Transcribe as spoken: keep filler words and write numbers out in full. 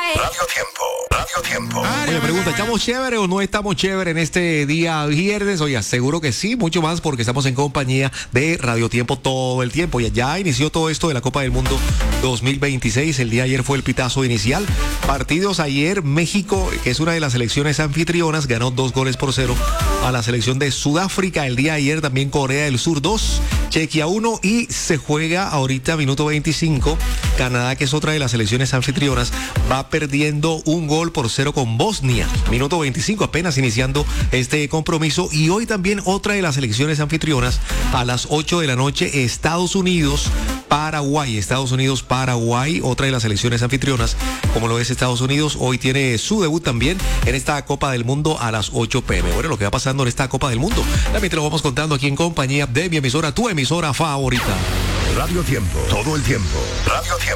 Radio Tiempo, Radio Tiempo. Oye, pregunta, ¿estamos chévere o no estamos chévere en este día viernes? Oye, seguro que sí, mucho más porque estamos en compañía de Radio Tiempo todo el tiempo. Ya, ya inició todo esto de la Copa del Mundo dos mil veintiséis. El día de ayer fue el pitazo inicial. Partidos ayer, México, que es una de las selecciones anfitrionas, ganó dos goles por cero a la selección de Sudáfrica. El día de ayer también Corea del Sur dos, Chequia uno y se juega ahorita minuto veinticinco. Canadá, que es otra de las selecciones anfitrionas, va perdiendo un gol por cero con Bosnia. Minuto veinticinco, apenas iniciando este compromiso. Y hoy también otra de las selecciones anfitrionas a las ocho de la noche, Estados Unidos, Paraguay. Estados Unidos, Paraguay, otra de las selecciones anfitrionas, como lo es Estados Unidos, hoy tiene su debut también en esta Copa del Mundo a las ocho pm. Bueno, lo que va pasando en esta Copa del Mundo, también te lo vamos contando aquí en compañía de mi emisora, tu emisora favorita. Radio Tiempo, todo el tiempo. Radio Tiempo.